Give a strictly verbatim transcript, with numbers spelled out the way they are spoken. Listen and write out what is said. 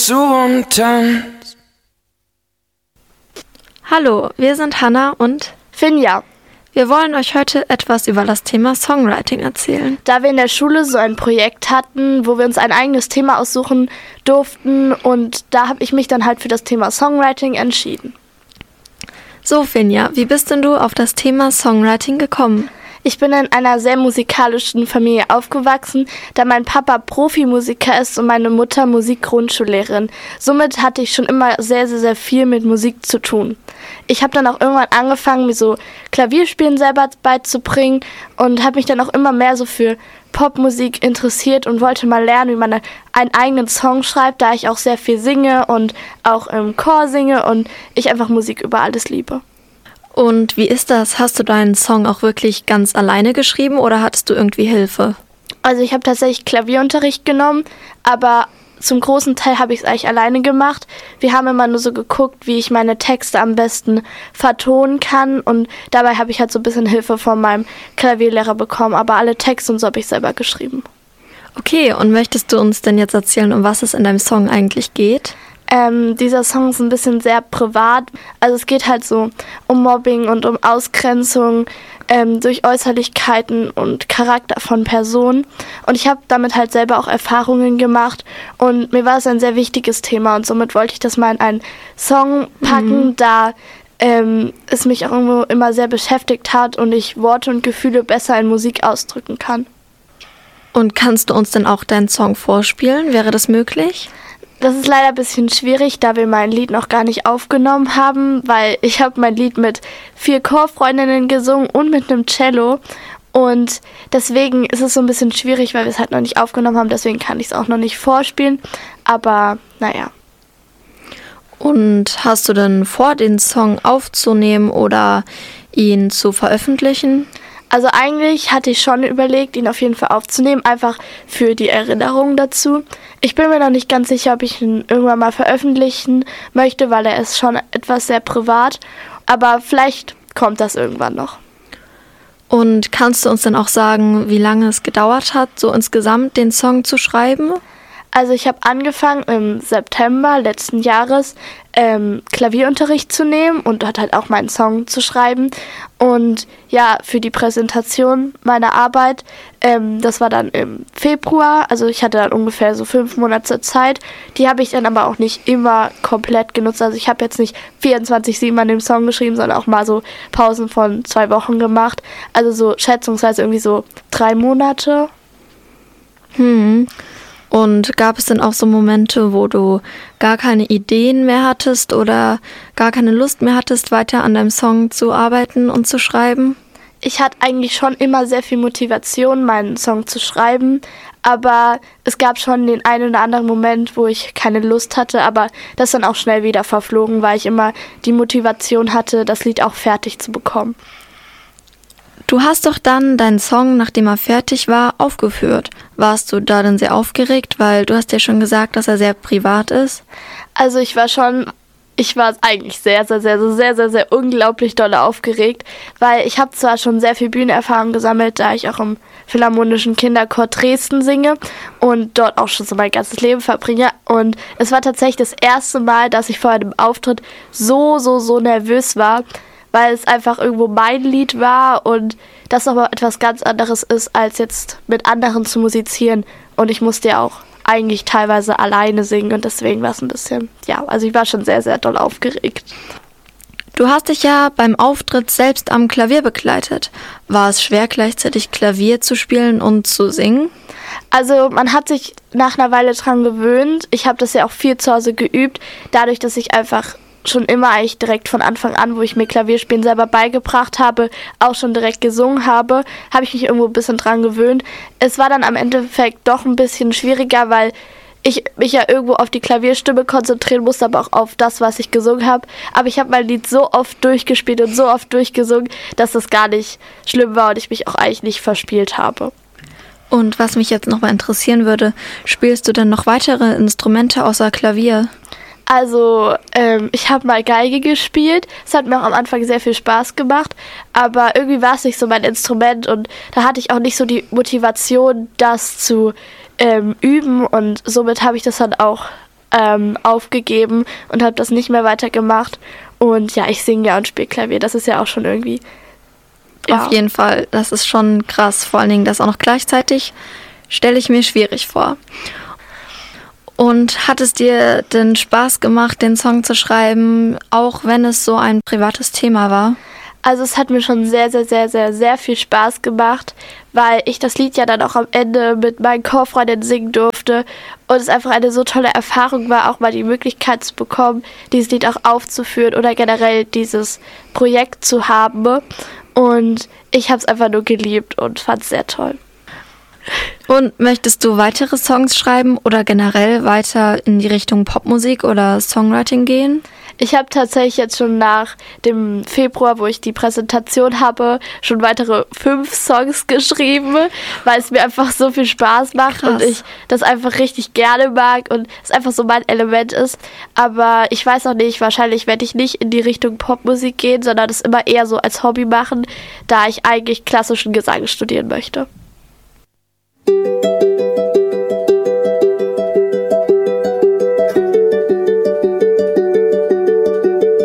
zu und tanzt. Hallo, wir sind Hannah und Finja. Wir wollen euch heute etwas über das Thema Songwriting erzählen. Da wir in der Schule so ein Projekt hatten, wo wir uns ein eigenes Thema aussuchen durften, und da habe ich mich dann halt für das Thema Songwriting entschieden. So, Finja, wie bist denn du auf das Thema Songwriting gekommen? Ich bin in einer sehr musikalischen Familie aufgewachsen, da mein Papa Profimusiker ist und meine Mutter Musikgrundschullehrerin. Somit hatte ich schon immer sehr, sehr, sehr viel mit Musik zu tun. Ich habe dann auch irgendwann angefangen, mir so Klavierspielen selber beizubringen und habe mich dann auch immer mehr so für Popmusik interessiert und wollte mal lernen, wie man einen eigenen Song schreibt, da ich auch sehr viel singe und auch im Chor singe und ich einfach Musik über alles liebe. Und wie ist das? Hast du deinen Song auch wirklich ganz alleine geschrieben oder hattest du irgendwie Hilfe? Also ich habe tatsächlich Klavierunterricht genommen, aber zum großen Teil habe ich es eigentlich alleine gemacht. Wir haben immer nur so geguckt, wie ich meine Texte am besten vertonen kann, und dabei habe ich halt so ein bisschen Hilfe von meinem Klavierlehrer bekommen, aber alle Texte und so habe ich selber geschrieben. Okay, und möchtest du uns denn jetzt erzählen, um was es in deinem Song eigentlich geht? Ähm, dieser Song ist ein bisschen sehr privat. Also es geht halt so um Mobbing und um Ausgrenzung ähm, durch Äußerlichkeiten und Charakter von Personen. Und ich habe damit halt selber auch Erfahrungen gemacht. Und mir war es ein sehr wichtiges Thema. Und somit wollte ich das mal in einen Song packen, mhm. da ähm, es mich auch irgendwo immer sehr beschäftigt hat und ich Worte und Gefühle besser in Musik ausdrücken kann. Und kannst du uns denn auch deinen Song vorspielen? Wäre das möglich? Das ist leider ein bisschen schwierig, da wir mein Lied noch gar nicht aufgenommen haben, weil ich habe mein Lied mit vier Chorfreundinnen gesungen und mit einem Cello. Und deswegen ist es so ein bisschen schwierig, weil wir es halt noch nicht aufgenommen haben. Deswegen kann ich es auch noch nicht vorspielen. Aber naja. Und hast du denn vor, den Song aufzunehmen oder ihn zu veröffentlichen? Also eigentlich hatte ich schon überlegt, ihn auf jeden Fall aufzunehmen, einfach für die Erinnerung dazu. Ich bin mir noch nicht ganz sicher, ob ich ihn irgendwann mal veröffentlichen möchte, weil er ist schon etwas sehr privat. Aber vielleicht kommt das irgendwann noch. Und kannst du uns dann auch sagen, wie lange es gedauert hat, so insgesamt den Song zu schreiben? Also ich habe angefangen im September letzten Jahres ähm, Klavierunterricht zu nehmen und dort halt auch meinen Song zu schreiben. Und ja, für die Präsentation meiner Arbeit, ähm, das war dann im Februar, also ich hatte dann ungefähr so fünf Monate Zeit. Die habe ich dann aber auch nicht immer komplett genutzt. Also ich habe jetzt nicht vierundzwanzig sieben an dem Song geschrieben, sondern auch mal so Pausen von zwei Wochen gemacht. Also so schätzungsweise irgendwie so drei Monate. Hm. Und gab es denn auch so Momente, wo du gar keine Ideen mehr hattest oder gar keine Lust mehr hattest, weiter an deinem Song zu arbeiten und zu schreiben? Ich hatte eigentlich schon immer sehr viel Motivation, meinen Song zu schreiben, aber es gab schon den einen oder anderen Moment, wo ich keine Lust hatte, aber das ist dann auch schnell wieder verflogen, weil ich immer die Motivation hatte, das Lied auch fertig zu bekommen. Du hast doch dann deinen Song, nachdem er fertig war, aufgeführt. Warst du da denn sehr aufgeregt, weil du hast ja schon gesagt, dass er sehr privat ist? Also ich war schon, ich war eigentlich sehr, sehr, sehr, sehr, sehr, sehr, sehr unglaublich doll aufgeregt, weil ich habe zwar schon sehr viel Bühnenerfahrung gesammelt, da ich auch im Philharmonischen Kinderchor Dresden singe und dort auch schon so mein ganzes Leben verbringe. Und es war tatsächlich das erste Mal, dass ich vor einem Auftritt so, so, so nervös war, weil es einfach irgendwo mein Lied war und das aber etwas ganz anderes ist, als jetzt mit anderen zu musizieren. Und ich musste ja auch eigentlich teilweise alleine singen und deswegen war es ein bisschen, ja, also ich war schon sehr, sehr doll aufgeregt. Du hast dich ja beim Auftritt selbst am Klavier begleitet. War es schwer, gleichzeitig Klavier zu spielen und zu singen? Also man hat sich nach einer Weile dran gewöhnt. Ich habe das ja auch viel zu Hause geübt, dadurch, dass ich einfach schon immer eigentlich direkt von Anfang an, wo ich mir Klavierspielen selber beigebracht habe, auch schon direkt gesungen habe, habe ich mich irgendwo ein bisschen dran gewöhnt. Es war dann am Endeffekt doch ein bisschen schwieriger, weil ich mich ja irgendwo auf die Klavierstimme konzentrieren musste, aber auch auf das, was ich gesungen habe. Aber ich habe mein Lied so oft durchgespielt und so oft durchgesungen, dass das gar nicht schlimm war und ich mich auch eigentlich nicht verspielt habe. Und was mich jetzt nochmal interessieren würde, spielst du denn noch weitere Instrumente außer Klavier? Also ähm, ich habe mal Geige gespielt, es hat mir auch am Anfang sehr viel Spaß gemacht, aber irgendwie war es nicht so mein Instrument und da hatte ich auch nicht so die Motivation, das zu ähm, üben und somit habe ich das dann auch ähm, aufgegeben und habe das nicht mehr weitergemacht. Und ja, ich singe ja und spiele Klavier. Das ist ja auch schon irgendwie... Ja. Auf jeden Fall, das ist schon krass. Vor allen Dingen das auch noch gleichzeitig, stelle ich mir schwierig vor. Und hat es dir denn Spaß gemacht, den Song zu schreiben, auch wenn es so ein privates Thema war? Also es hat mir schon sehr, sehr, sehr, sehr, sehr viel Spaß gemacht, weil ich das Lied ja dann auch am Ende mit meinen Co-Freundinnen singen durfte und es einfach eine so tolle Erfahrung war, auch mal die Möglichkeit zu bekommen, dieses Lied auch aufzuführen oder generell dieses Projekt zu haben. Und ich habe es einfach nur geliebt und fand es sehr toll. Und möchtest du weitere Songs schreiben oder generell weiter in die Richtung Popmusik oder Songwriting gehen? Ich habe tatsächlich jetzt schon nach dem Februar, wo ich die Präsentation habe, schon weitere fünf Songs geschrieben, weil es mir einfach so viel Spaß macht. Krass. Und ich das einfach richtig gerne mag und es einfach so mein Element ist. Aber ich weiß auch nicht, wahrscheinlich werde ich nicht in die Richtung Popmusik gehen, sondern das immer eher so als Hobby machen, da ich eigentlich klassischen Gesang studieren möchte.